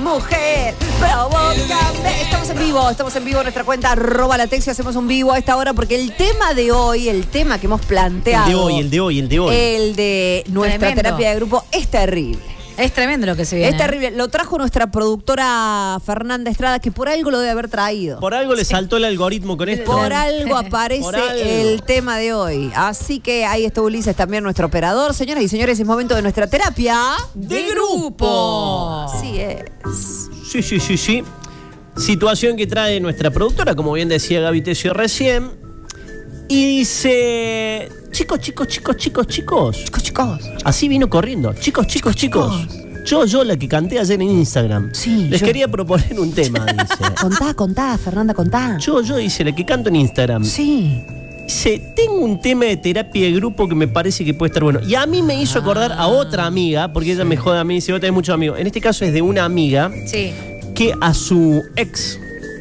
mujer, provócame. Estamos en vivo en nuestra cuenta @latexio, hacemos un vivo a esta hora porque el tema de hoy, el tema que hemos planteado, el de hoy, el de nuestra Tremendo. terapia de grupo es terrible. Es tremendo lo que se viene. Es terrible. Lo trajo nuestra productora Fernanda Estrada, que por algo lo debe haber traído. Por algo le saltó el algoritmo con esto. Por algo aparece Por algo. el tema de hoy. Así que ahí está Ulises, también nuestro operador. Señoras y señores, es momento de nuestra terapia de grupo. Así es. Sí. Situación que trae nuestra productora, como bien decía Gaby Tesio recién. Y dice: Chicos. Así vino corriendo. Chicos. Yo, la que canté ayer en Instagram. Sí, Les yo. quería proponer un tema, dice. Contá, Fernanda, contá. Yo, dice, la que canto en Instagram. Sí. Dice, tengo un tema de terapia de grupo que me parece que puede estar bueno. Y a mí me hizo acordar a otra amiga, porque ella me jode a mí, dice, vos tenés muchos amigos. En este caso es de una amiga Sí. que a su ex,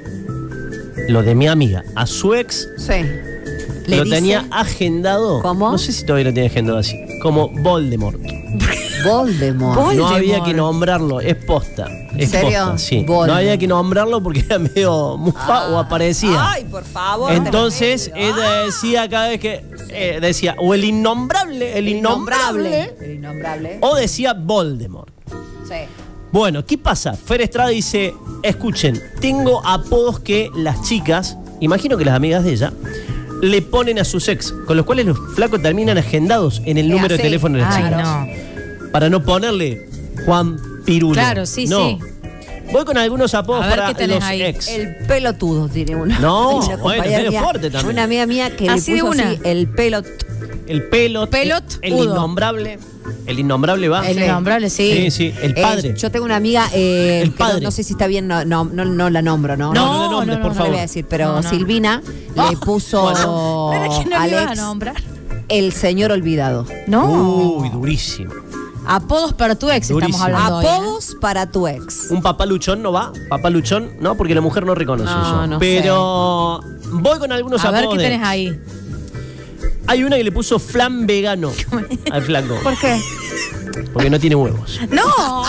lo de mi amiga, a su ex Sí. lo tenía agendado. ¿Cómo? No sé si todavía lo tiene agendado así. Como Voldemort. Voldemort. No había que nombrarlo, es posta. ¿En serio? Posta, sí. Voldemort. No había que nombrarlo porque era medio mufa o aparecía. Ay, por favor. Entonces ella decía cada vez que decía o el innombrable, El innombrable. o decía Voldemort. Sí. Bueno, ¿qué pasa? Fer Estrada dice, escuchen, tengo apodos que las chicas, imagino que las amigas de ella, le ponen a sus ex, con los cuales los flacos terminan agendados en el número de así. teléfono de las Ay, chicas. no. Para no ponerle Juan Pirulo. Claro, sí, no. sí. Voy con algunos apodos A ver para qué tenés los ahí. ex. El pelotudo tiene una. No, una bueno, compañera medio mía, fuerte también. Una amiga mía que Así le de puso una. así el pelot. El pelot. El Udo. innombrable. El innombrable va. El innombrable, sí. Sí, el padre. Yo tengo una amiga que padre. no sé si está bien, no la nombro, ¿no? No, nombres, por No favor. le voy a decir, pero No. Silvina le puso No era que no le Alex ibas a nombrar. el señor olvidado. No. Uy, durísimo. Apodos para tu ex Durísimo. estamos hablando hoy, ¿eh? Apodos para tu ex. Un papá luchón no va. Papá luchón no, porque la mujer no reconoce No, eso. no Pero voy con algunos A ver apodos qué de tenés ex. ahí. Hay una que le puso flan vegano al flaco. ¿Por qué? Porque no tiene huevos. ¡No!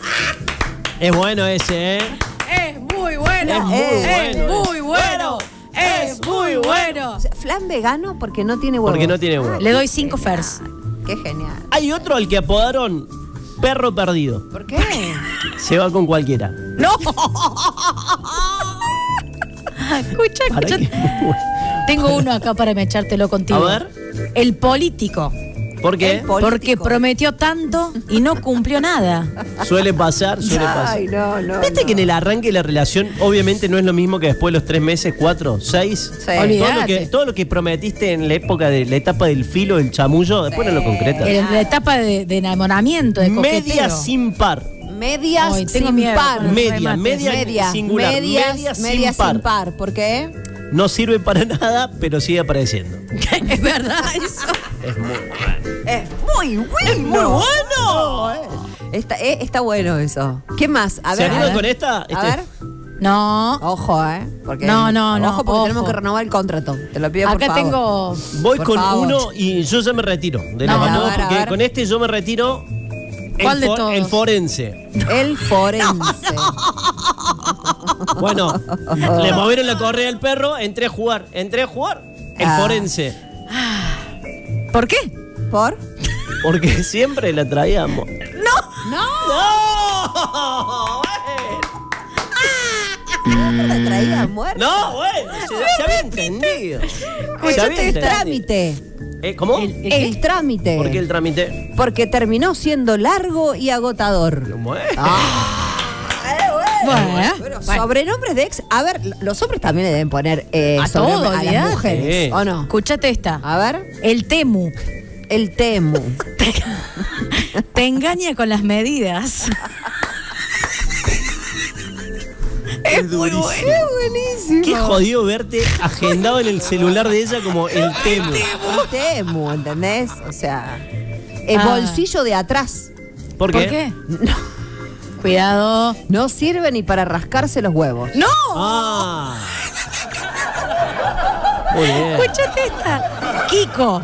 Es bueno ese, ¿eh? Es muy bueno. Es muy Es bueno. muy bueno. Es muy bueno. O sea, flan vegano porque no tiene huevos. Porque no tiene huevos. Le doy 5 fers. Qué genial. Hay otro al que apodaron perro perdido. ¿Por qué? Se va con cualquiera. ¡No! Escucha. ¿Para qué? Tengo uno acá para echártelo contigo. A ver. El político. ¿Por qué? El político. Porque prometió tanto y no cumplió nada. Suele pasar. Ay, no. Viste que en el arranque de la relación, obviamente no es lo mismo que después de los 3 meses, 4, 6. Sí. Olvidate. Todo lo que prometiste en la época de la etapa del filo, del chamullo, después no lo concretas. En la etapa de enamoramiento, de coqueteo. Media sin par. Medias Ay, tengo sin miedo par. con los remates. Media singular. Medias sin par. ¿Por qué? No sirve para nada, pero sigue apareciendo. Es verdad eso. Es muy bueno. Es muy bueno. ¡Muy bueno! Está bueno eso. ¿Qué más? A ¿Se ver. animan con esta? A ver. No. Ojo, Porque, No, Ojo, porque ojo. tenemos que renovar el contrato. Te lo pido por Acá favor. tengo. Voy Por con favor. uno y yo ya me retiro de No, los a apodos, ver, a porque ver. con este yo me retiro. ¿Cuál de todos? El forense. El forense. Bueno, le movieron la correa al perro, entré a jugar. El forense. ¿Por qué? ¿Por? Porque siempre la traíamos. No. ¡No! La traía muerta. No, bueno, se había entendido. Escuchate el trámite. ¿Cómo? El trámite. ¿Por qué el trámite? Porque terminó siendo largo y agotador. Bueno. Bueno, sobrenombres de ex. A ver, los hombres también le deben poner A sobrenombres todo, a las olvidate. mujeres. Sí. ¿O no? Escúchate esta. A ver. El temu. El temu. Te engaña con las medidas. Es durísimo. Es buenísimo. Qué jodido verte agendado en el celular de ella como el temo. El temu, ¿entendés? O sea, el bolsillo de atrás. ¿Por ¿Por qué? qué? No, Cuidado. no sirve ni para rascarse los huevos. ¡No! Ah. Muy bien. Escúchate esta. Kiko.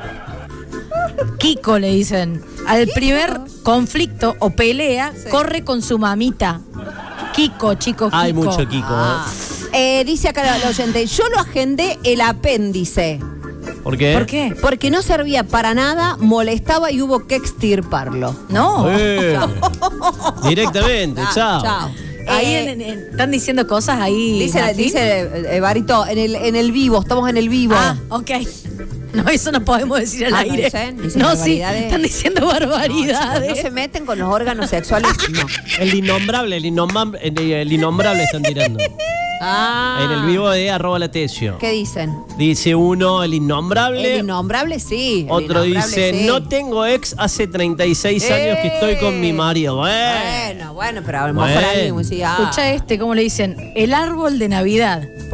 Kiko le dicen. Al primer conflicto o pelea, Sí. corre con su mamita. Kiko, chico, Kiko. Hay mucho Kiko. Ah. Dice acá el oyente, yo lo agendé el apéndice. ¿Por qué? ¿Por qué? Porque no servía para nada, molestaba y hubo que extirparlo. No. Directamente, chao. Chao. Ahí están diciendo cosas ahí. Dice Martín. Barito, en el vivo, estamos en el vivo. Ah, ok. No, eso no podemos decir al Ah, aire. dicen No, sí, barbaridades. están diciendo No, barbaridades. chicos, no se meten con los órganos sexuales. No. El innombrable están tirando. Ah. En el vivo de @latesio. ¿Qué dicen? Dice uno, el innombrable. El innombrable sí. el Otro innombrable, dice, sí. no tengo ex, hace 36 años que estoy con mi marido. Bueno, pero a lo mejor Bueno. alguien decía, Escucha ¿cómo le dicen? El árbol de Navidad.